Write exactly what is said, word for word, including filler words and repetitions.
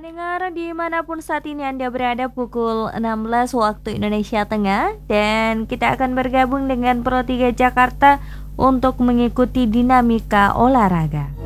pendengar dimanapun saat ini Anda berada, pukul enam belas waktu Indonesia Tengah, dan kita akan bergabung dengan Pro tiga Jakarta untuk mengikuti dinamika olahraga.